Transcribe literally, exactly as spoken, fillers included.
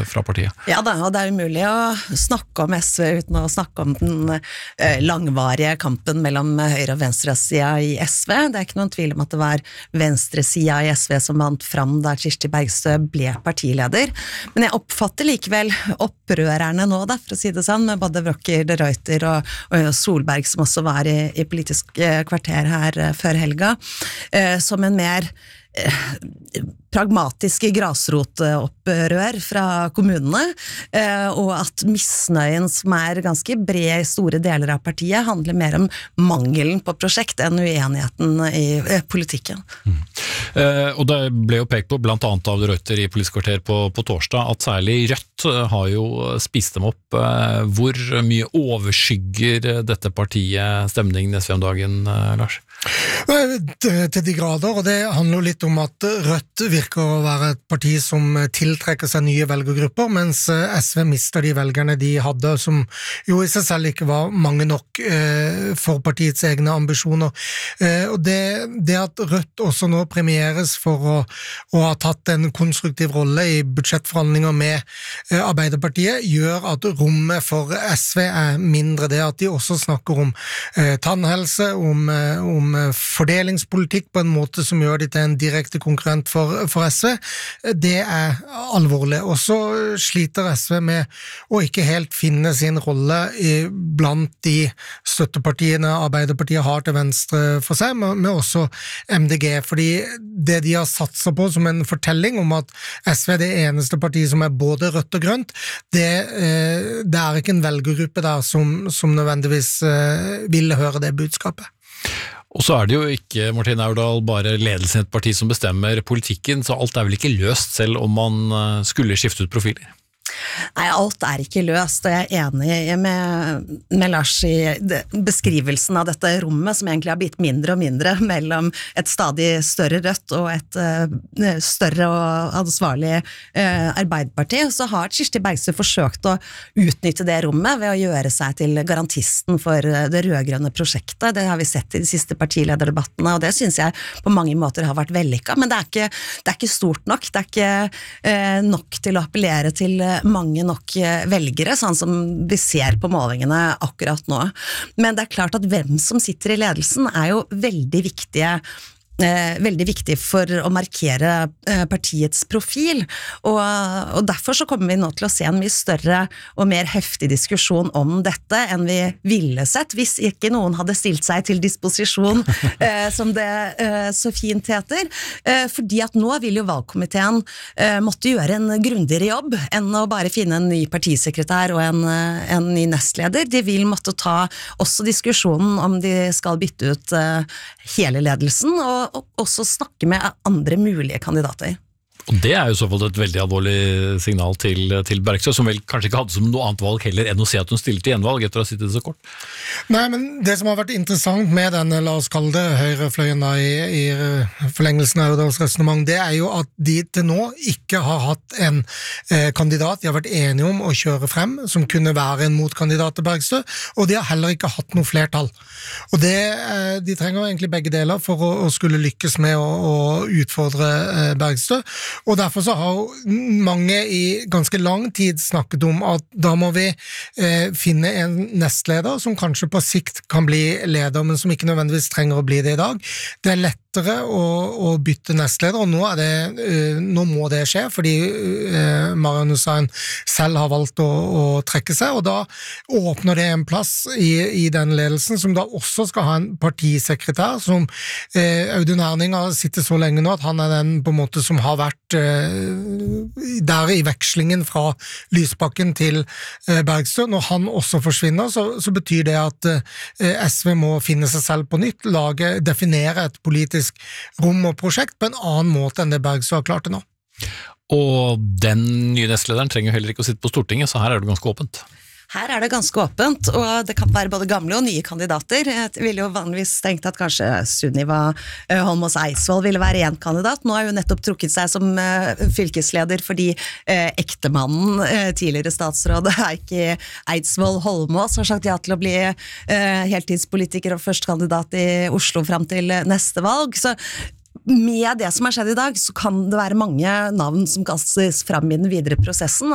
fra partiet. Ja da, og det er umulig å snakke om S V uten å snakke om den eh, langvarige kampen mellom høyre- og venstresida i S V. Det er ikke noen tvil om at det var venstresida i S V som vant fram da Kirsti Bergstø ble partileder. Men jeg oppfatter likevel opprørerne nå, da, for å si det sånn, med både Wrocher, de Ruyter og, og Solberg, som også var i, i politisk kvarter her før helga, eh, som en mer pragmatiske grasrotopprør fra kommunene, og at misnøyen som er ganske bred i store deler av partiet handler mer om mangelen på prosjekt enn uenigheten i politikken. Mm. Eh, og det ble jo pekt på blant annet av Røyter i Politisk kvarter på, på torsdag at særlig Rødt har jo spist dem opp. Eh, hvor mye overskygger dette partiet stemningen S V om dagen, eh, Lars? Til de grader, og det handler litt om at Rødt virker å være et parti som tiltrekker seg nye velgergrupper, mens S V mister de velgerne de hadde, som jo i seg selv ikke var mange nok eh, for partiets egne ambisjoner. Eh, og det, det at Rødt også nå premieres for å, å ha tatt en konstruktiv rolle i budsjettforhandlinger med eh, Arbeiderpartiet, gjør at rommet for S V er mindre. Det at de også snakker om eh, tannhelse, om, eh, om fordelingspolitikk på en måte som gjør de til en direkte konkurrent for, for S V, det er alvorlig. Og så sliter S V med å ikke helt finne sin rolle i, blant de støttepartiene Arbeiderpartiet har til venstre for seg, med, med også M D G, fordi det de har satset på som en fortelling om at S V er det eneste partiet som er både rødt og grønt, det, eh, det er ikke en velgergruppe der som, som nødvendigvis eh, vil høre det budskapet. Og så er det jo ikke, Martine Aurdal, bare ledelsen i et parti som bestemmer politikken, så alt er vel ikke løst selv om man skulle skifte ut profiler? Nei, alt er ikke løst, og jeg er enig med, med Lars i beskrivelsen av dette rommet, som egentlig har blitt mindre og mindre mellom et stadig større Rødt og et uh, større og ansvarlig uh, Arbeiderparti. Så har Kirsti Bergstø forsøkt å utnytte det rommet ved å gjøre seg til garantisten for det rødgrønne prosjektet. Det har vi sett i de siste partilederdebattene, og det synes jeg på mange måter har vært vellykket, men det er ikke, det er ikke stort nok. Det er ikke uh, nok til å appellere til mange nok velgere, sånn som vi ser på målingene akkurat nå. Men det er klart at hvem som sitter i ledelsen er jo veldig viktige Eh, veldig viktig for å markere eh, partiets profil, og, og derfor så kommer vi nå til å se en mye større og mer heftig diskusjon om dette enn vi ville sett, hvis ikke noen hadde stilt seg til disposisjon, eh, som det eh, så fint heter, eh, fordi at nå vil jo valgkomiteen eh, måtte gjøre en grundigere jobb enn å bare finne en ny partisekretær og en, en ny nestleder. De vil måtte ta også diskusjonen om de skal bytte ut eh, hele ledelsen, og og også snakke med andre mulige kandidater. Og det er jo så fall et veldig alvorlig signal til, til Bergstø, som vel kanskje ikke hadde som noe annet valg heller enn å si at hun stilte til gjenvalg etter å ha sittet så kort. Nei, men det som har vært interessant med denne, la oss kalle det høyrefløyen da, i, i forlengelsen av Aurdals resonemang, det er jo at de til nå ikke har hatt en eh, kandidat de har vært enige om å kjøre frem, som kunne være en motkandidat til Bergstø, og de har heller ikke hatt noe flertall. Og det, eh, de trenger egentlig begge deler for å, å skulle lykkes med å, å utfordre eh, Bergstø. Og derfor så har mange i ganske lang tid snakket om at da må vi eh, finne en nestleder som kanskje på sikt kan bli leder, men som ikke nødvendigvis trenger å bli det i dag. Det er lettere å, å bytte nestleder, og nå, er det, uh, nå må det skje, fordi uh, Marian Hussein selv har valgt å, å trekke seg, og da åpner det en plass i, i den ledelsen, som da også skal ha en partisekretær, som uh, Audun Herning har sittet så lenge nå, at han er den på en måte som har vært uh, der i vekslingen fra Lysbakken til uh, Bergstø. Når han også forsvinner, så, så betyr det at uh, S V må finne seg selv på nytt, lage, definere et politisk rom og prosjekt på en annen måte enn det Bergstø har klart det nå. Og den nye nestlederen trenger heller ikke å sitte på Stortinget, så her er det ganske åpent. Her er det ganske åpent, og det kan være både gamle og nye kandidater. Jeg ville jo vanligvis tenkt at kanskje Sunniva Holmås Eidsvoll ville være en kandidat. Nå har hun nettopp trukket seg som fylkesleder fordi ektemannen, tidligere statsråd Heikki Eidsvoll Holmås, har sagt ja til å bli heltidspolitiker og førstekandidat i Oslo frem til neste valg. Så med det som har skjedd i dag, så kan det være mange navn som kastes frem i den videre prosessen,